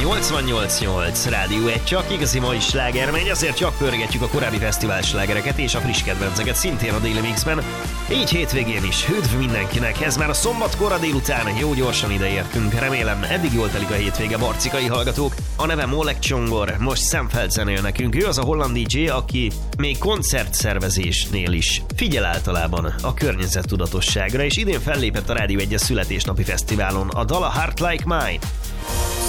88.8 Rádió 1, csak igazi mai sláger megy, azért csak pörgetjük a korábbi fesztivál slágereket és a friss kedvenceket szintén a Daily Mixben. Így hétvégén is üdv mindenkinek, ez már a szombat kora délután, jó gyorsan ideértünk, remélem eddig jól telik a hétvége, barcikai hallgatók. A neve Molek Csongor, most Szemfeld zenél nekünk, ő az a holland DJ, aki még koncertszervezésnél is figyel általában a környezettudatosságra, és idén fellépett a Rádió 1-es születésnapi fesztiválon, a dala Heart Like Mine